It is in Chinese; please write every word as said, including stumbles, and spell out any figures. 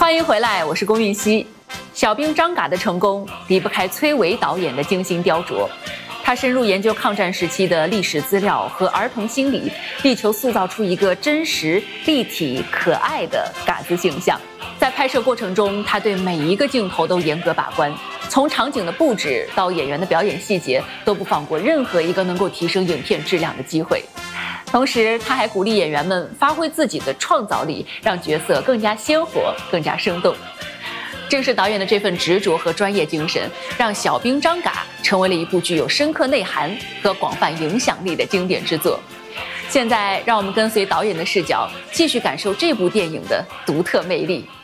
欢迎回来，我是龚韵希。小兵张嘎的成功离不开崔维导演的精心雕琢。他深入研究抗战时期的历史资料和儿童心理，力求塑造出一个真实、立体、可爱的嘎子形象。在拍摄过程中，他对每一个镜头都严格把关，从场景的布置到演员的表演细节，都不放过任何一个能够提升影片质量的机会。同时，他还鼓励演员们发挥自己的创造力，让角色更加鲜活、更加生动。正是导演的这份执着和专业精神，让《小兵张嘎》成为了一部具有深刻内涵和广泛影响力的经典之作。现在，让我们跟随导演的视角，继续感受这部电影的独特魅力。